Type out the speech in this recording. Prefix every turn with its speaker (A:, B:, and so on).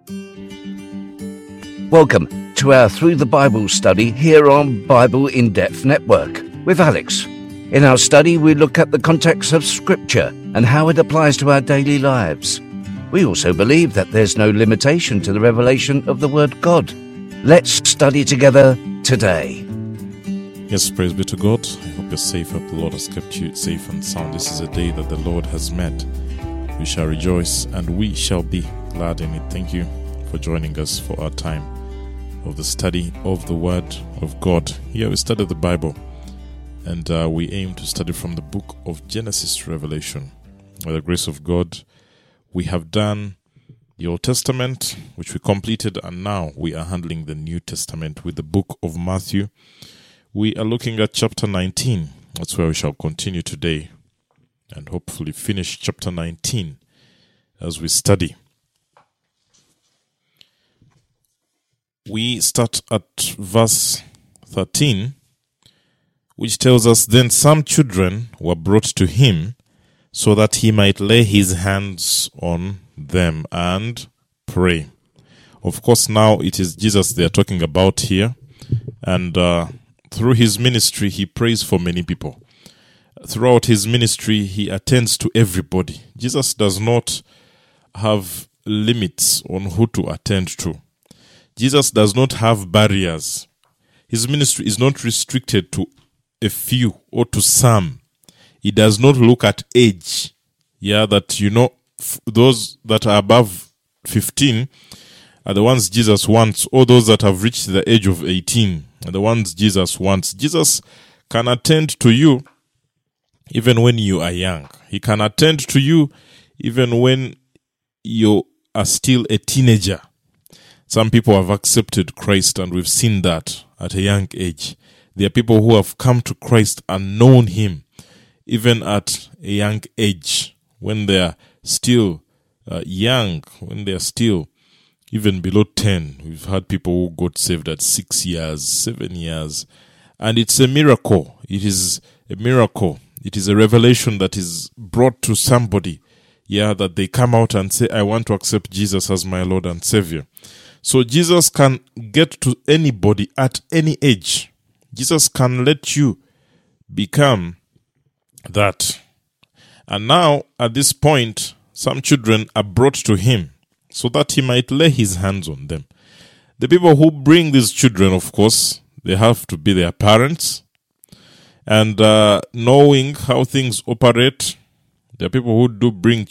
A: Welcome to our Through the Bible study here on Bible In Depth Network with Alex. In our study, we look at the context of Scripture and how it applies to our daily lives. We also believe that there's no limitation to the revelation of the Word God. Let's study together today.
B: Yes, praise be to God. I hope you're safe. I hope the Lord has kept you safe and sound. This is a day that the Lord has made. We shall rejoice and we shall be glad in it. Thank you for joining us for our time of the study of the Word of God. Here we study the Bible, and we aim to study from the book of Genesis to Revelation. By the grace of God, we have done the Old Testament, which we completed, and now we are handling the New Testament with the book of Matthew. We are looking at chapter 19. That's where we shall continue today and hopefully finish chapter 19 as we study. We start at verse 13, which tells us, "Then some children were brought to him so that he might lay his hands on them and pray." Of course, now it is Jesus they are talking about here, and through his ministry, he prays for many people. Throughout his ministry, he attends to everybody. Jesus does not have limits on who to attend to. Jesus does not have barriers. His ministry is not restricted to a few or to some. He does not look at age. Those that are above 15 are the ones Jesus wants, or those that have reached the age of 18 are the ones Jesus wants. Jesus can attend to you even when you are young. He can attend to you even when you are still a teenager. Some people have accepted Christ, and we've seen that at a young age. There are people who have come to Christ and known him even at a young age, when they are still young, when they are still even below 10. We've had people who got saved at 6 years, 7 years, and it's a miracle. It is a miracle. It is a revelation that is brought to somebody, that they come out and say, "I want to accept Jesus as my Lord and Savior." So Jesus can get to anybody at any age. Jesus can let you become that. And now, at this point, some children are brought to him so that he might lay his hands on them. The people who bring these children, of course, they have to be their parents. And knowing how things operate, there are people who do bring